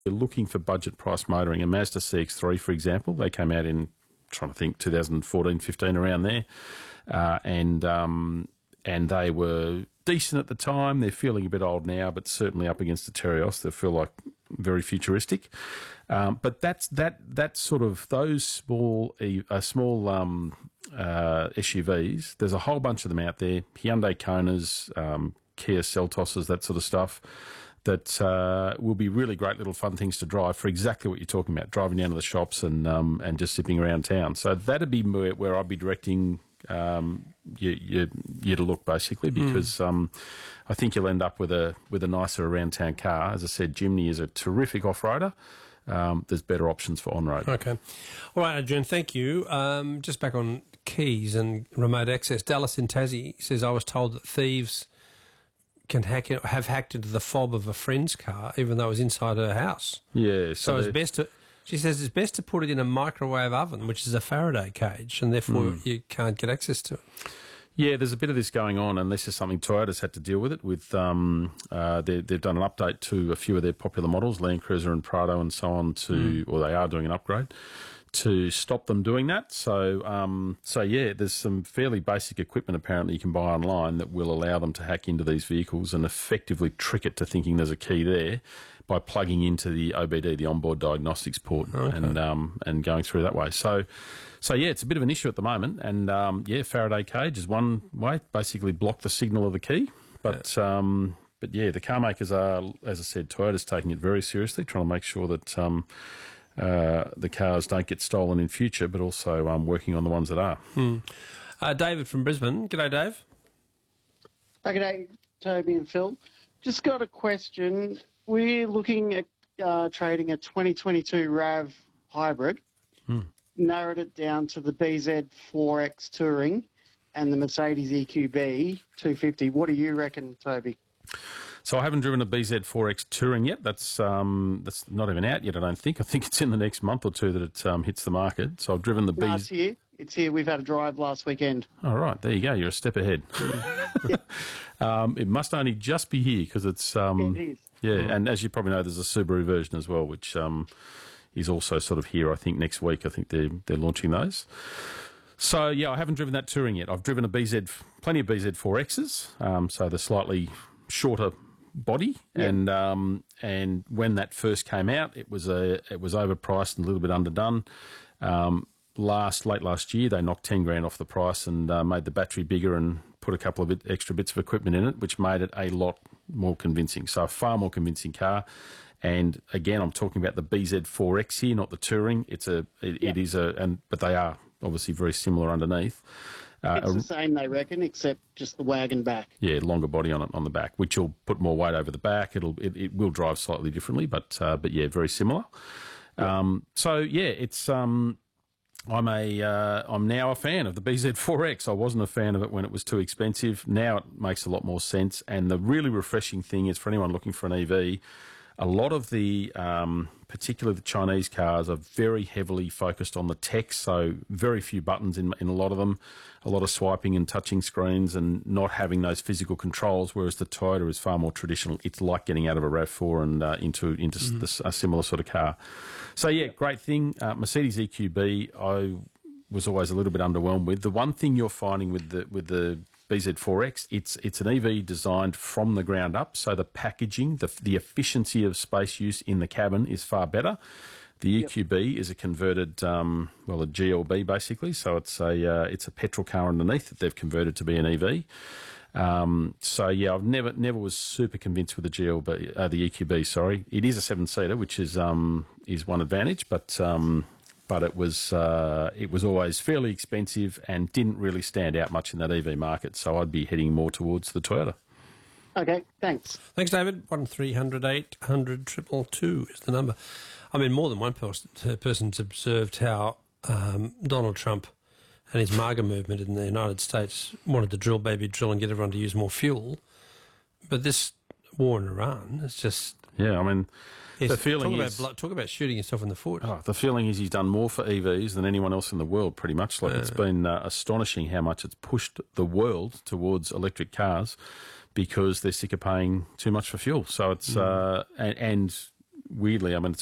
you're looking for budget price motoring, a Mazda CX-3, for example, they came out in, trying to think, 2014, 15, around there, and they were decent at the time. They're feeling a bit old now, but certainly up against the Terios, they feel like very futuristic. But that's sort of those small SUVs. There's a whole bunch of them out there. Hyundai Konas, Kia Seltoses, that sort of stuff. That will be really great little fun things to drive for exactly what you're talking about, driving down to the shops and just zipping around town. So that'd be where I'd be directing you to look, basically, because I think you'll end up with a nicer around town car. As I said, Jimny is a terrific off-roader. There's better options for on-road. Okay. All right, Adrian, thank you. Just back on keys and remote access. Dallas in Tassie says, I was told that thieves can have hacked into the fob of a friend's car, even though it was inside her house. Yeah. So it's best to... She says it's best to put it in a microwave oven, which is a Faraday cage, and therefore you can't get access to it. Yeah, there's a bit of this going on, and this is something Toyota's had to deal with it. With they've done an update to a few of their popular models, Land Cruiser and Prado and so on, or they are doing an upgrade to stop them doing that. So yeah, there's some fairly basic equipment apparently you can buy online that will allow them to hack into these vehicles and effectively trick it to thinking there's a key there by plugging into the OBD, the onboard diagnostics port, and going through that way. So yeah, it's a bit of an issue at the moment, and Faraday cage is one way, basically block the signal of the key, but yeah, the car makers are, as I said, Toyota's taking it very seriously, trying to make sure that the cars don't get stolen in future, but also working on the ones that are. David from Brisbane. G'day, Dave. G'day, Toby and Phil. Just got a question. We're looking at trading a 2022 RAV hybrid, narrowed it down to the BZ4X Touring and the Mercedes EQB 250. What do you reckon, Toby? So I haven't driven a BZ4X Touring yet. That's not even out yet, I don't think. I think it's in the next month or two that it hits the market. So I've driven the No, it's here. It's here. We've had a drive last weekend. All right, there you go. You're a step ahead. It must only just be here because it's... it is. Yeah, and as you probably know, there's a Subaru version as well, which is also sort of here, I think, next week. I think they're launching those. So, yeah, I haven't driven that Touring yet. I've driven plenty of BZ4Xs, so the slightly shorter body, and when that first came out, it was overpriced and a little bit underdone. Late last year, they knocked 10 grand off the price and made the battery bigger and put a couple of extra bits of equipment in it, which made it a lot more convincing. So a far more convincing car. And again, I'm talking about the BZ4X here, not the Touring. It is but they are obviously very similar underneath. It's the same, they reckon, except just the wagon back. Yeah, longer body on the back, which will put more weight over the back. It will drive slightly differently, but yeah, very similar. So yeah, it's I'm now a fan of the BZ4X. I wasn't a fan of it when it was too expensive. Now it makes a lot more sense. And the really refreshing thing is, for anyone looking for an EV, a lot of the, particularly the Chinese cars, are very heavily focused on the tech, so very few buttons in a lot of them, a lot of swiping and touching screens and not having those physical controls, whereas the Toyota is far more traditional. It's like getting out of a RAV4 and into a similar sort of car. So, yeah, great thing. Mercedes EQB, I was always a little bit underwhelmed with. The one thing you're finding with the BZ4X, it's an EV designed from the ground up, so the packaging, the efficiency of space use in the cabin is far better. The EQB is a converted, a GLB basically, so it's a petrol car underneath that they've converted to be an EV. So yeah, I've never was super convinced with the the EQB. Sorry, it is a 7-seater, which is one advantage, but it was always fairly expensive and didn't really stand out much in that EV market. So I'd be heading more towards the Toyota. Okay, thanks. Thanks, David. 1300 800 222 is the number. I mean, more than one person's observed how Donald Trump and his MAGA movement in the United States wanted to drill, baby, drill and get everyone to use more fuel. But this war in Iran is just... Yeah, I mean, the feeling is... Talk about shooting yourself in the foot. Oh, the feeling is he's done more for EVs than anyone else in the world, pretty much. Like, it's been astonishing how much it's pushed the world towards electric cars because they're sick of paying too much for fuel. So it's... and weirdly, I'm going to